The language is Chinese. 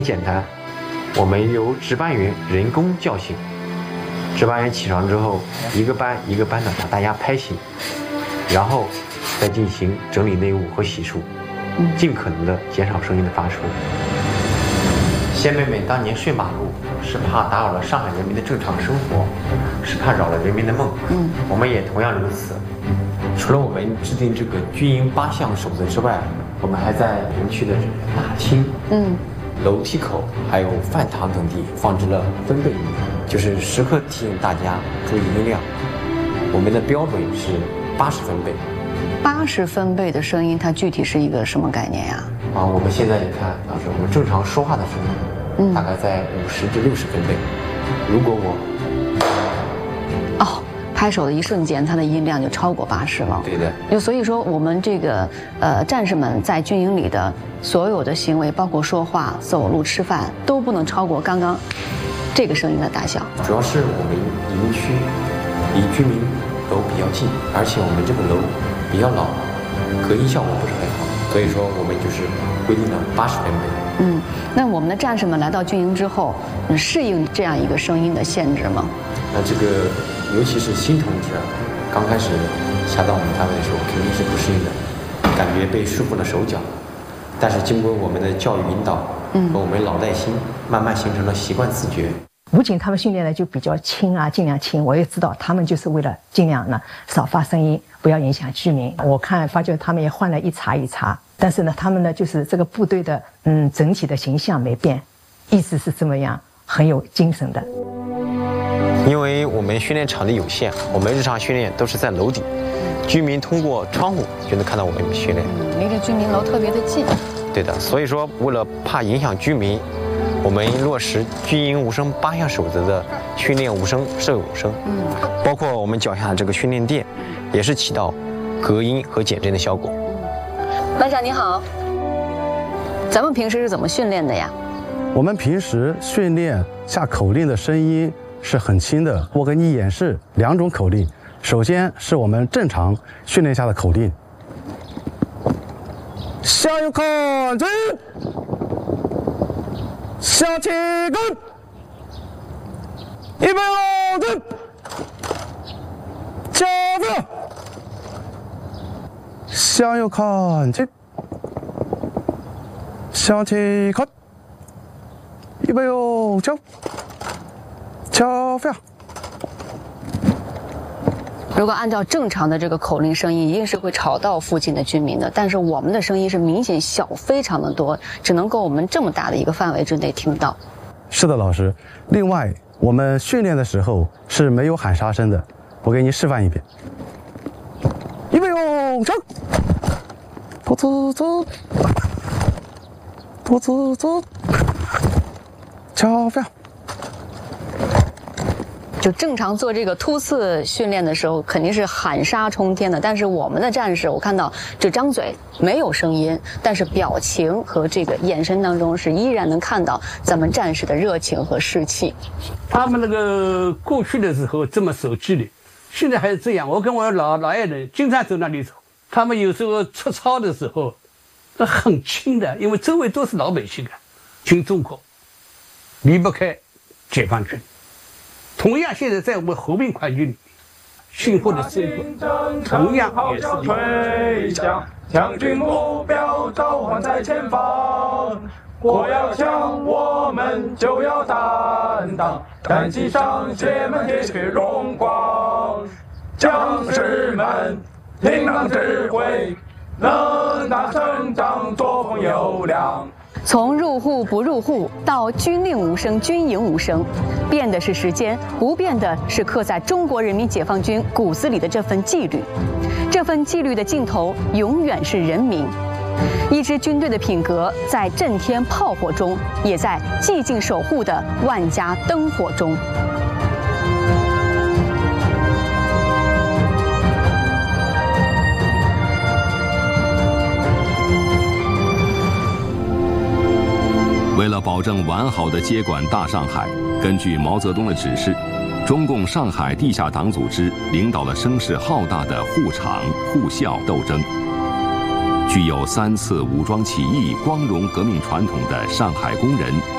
简单，我们由值班员人工叫醒，值班员起床之后，一个班一个班的把大家拍醒，然后再进行整理内务和洗漱，尽可能的减少声音的发出。先辈们当年睡马路是怕打扰了上海人民的正常生活，是怕扰了人民的梦。我们也同样如此。除了我们制定这个军营8项守则之外，我们还在营区的大厅、楼梯口还有饭堂等地放置了分贝仪，就是时刻提醒大家注意音量。我们的标准是80分贝。 80分贝的声音，它具体是一个什么概念呀？ 我们现在你看，是我们正常说话的声音，大概在50至60分贝。如果我拍手的一瞬间，它的音量就超过80了。 对的。 就所以说，我们这个战士们在军营里的所有的行为，包括说话、走路、吃饭，都不能超过刚刚这个声音的大小。 主要是我们营区离居民楼比较近，而且我们这个楼比较老，隔音效果不是很好，所以说我们就是规定了80分贝。 那我们的战士们来到军营之后，适应这样一个声音的限制吗？ 那这个尤其是新同志刚开始下到我们单位的时候，肯定是不适应的，感觉被束缚了手脚。但是经过我们的教育引导和我们老带新，慢慢形成了习惯自觉。 武警他们训练的就比较轻啊，尽量轻。我也知道他们就是为了尽量呢少发声音，不要影响居民。我发觉他们也换了一茬一茬，但是呢，他们呢就是这个部队的整体的形象没变，一直是这么样，很有精神的。 因为我们训练场地有限，我们日常训练都是在楼底，居民通过窗户就能看到我们训练， 离着居民楼特别的近。 对的，所以说为了怕影响居民，我们落实军营无声8项守则的训练无声设有无声，包括我们脚下的这个训练垫，也是起到隔音和减震的效果。 班长你好，咱们平时是怎么训练的呀？ 我们平时训练下口令的声音是很轻的，我给你演示2种口令。首先是我们正常训练下的口令：向右看齐，向前跟，预备好阵，加油！向右看齐，向前看，预备好走。 如果按照正常的这个口令声音，一定是会吵到附近的居民的。但是我们的声音是明显小非常的多，只能够我们这么大的一个范围之内听到。是的，老师。另外，我们训练的时候是没有喊杀声的，我给你示范一遍。预备好，走！走走走，走走走，加油！就正常做这个突刺训练的时候，肯定是喊杀冲天的。但是我们的战士，我看到只张嘴没有声音，但是表情和这个眼神当中是依然能看到咱们战士的热情和士气。 他们那个过去的时候这么守纪律，现在还是这样。我跟我老爱人经常走那里走，他们有时候出操的时候，那很轻的，因为周围都是老百姓啊，听中国，离不开解放军。同样，现在在我们和平环境里，幸福的生活同样也是吹响，将军目标召唤在前方。国要强，我们就要担当，担起上血们铁血荣光。将士们听党指挥，能打胜仗，作风优良。从入户不入户到军令无声、军营无声，变的是时间，不变的是刻在中国人民解放军骨子里的这份纪律。这份纪律的尽头永远是人民。一支军队的品格，在震天炮火中，也在寂静守护的万家灯火中。 为了保证完好的接管大上海，根据毛泽东的指示，中共上海地下党组织领导了声势浩大的护厂护校斗争。具有3次武装起义光荣革命传统的上海工人